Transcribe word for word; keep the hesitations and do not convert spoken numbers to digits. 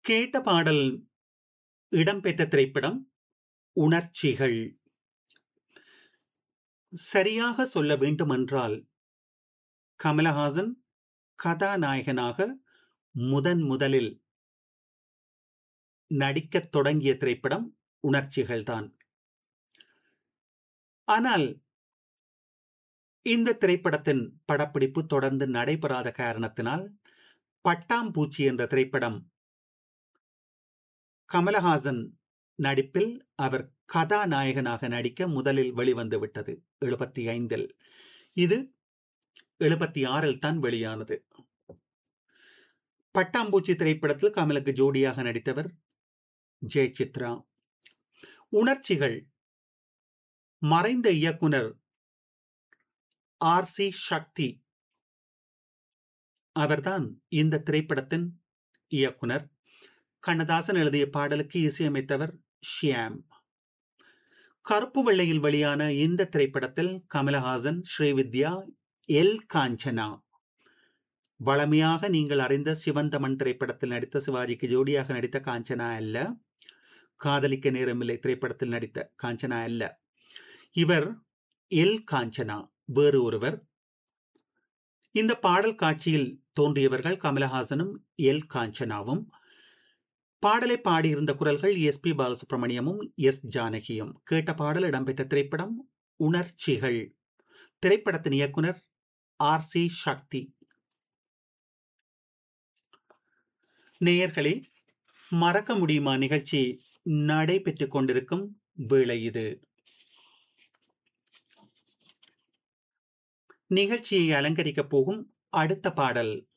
கேட்ட பாடல் இடம்பெற்ற திரைப்படம் உணர்ச்சிகள். சரியாக சொல்ல வேண்டுமென்றால் கமலஹாசன் கதாநாயகனாக முதன் முதலில் நடிக்கத் தொடங்கிய திரைப்படம் உணர்ச்சிகள்தான். ஆனால் இந்த திரைப்படத்தின் படப்பிடிப்பு தொடர்ந்து நடைபெறாத காரணத்தினால் பட்டாம்பூச்சி என்ற திரைப்படம் கமலஹாசன் நடிப்பில் அவர் கதாநாயகனாக நடிக்க முதலில் வெளிவந்து விட்டது எழுபத்தி ஐந்தில். இது எழுபத்தி ஆறில் தான் வெளியானது. பட்டாம்பூச்சி திரைப்படத்தில் கமலுக்கு ஜோடியாக நடித்தவர் ஜெயசித்ரா. உணர்ச்சிகள் மறைந்த இயக்குனர் ஆர் சி சக்தி அவர்தான் இந்த திரைப்படத்தின் இயக்குனர். கண்ணதாசன் எழுதிய பாடலுக்கு இசையமைத்தவர் ஷியாம். கருப்பு வெள்ளையில் வெளியான இந்த திரைப்படத்தில் கமலஹாசன், ஸ்ரீவித்யா, எல் காஞ்சனா, வளமையாக நீங்கள் அறிந்த சிவந்தமன் திரைப்படத்தில் நடித்த சிவாஜிக்கு ஜோடியாக நடித்த காஞ்சனா அல்ல, காதலிக்க நேரமில்லை திரைப்படத்தில் நடித்த காஞ்சனா அல்ல, இவர் எல் காஞ்சனா, வேறு ஒருவர். இந்த பாடல் காட்சியில் தோன்றியவர்கள் கமலஹாசனும் எல் காஞ்சனாவும். பாடலை பாடியிருந்த குரல்கள் எஸ் பி பாலசுப்ரமணியமும் எஸ் ஜானகியும். கேட்ட பாடல் இடம்பெற்ற திரைப்படம் உணர்ச்சிகள். திரைப்படத்தின் இயக்குனர் ஆர் சி சக்தி. நேயர்களே, மறக்க முடியுமா நிகழ்ச்சி நடைபெற்றுக் கொண்டிருக்கும் வேளை இது. நிகழ்ச்சியை அலங்கரிக்கப் போகும் அடுத்த பாடல்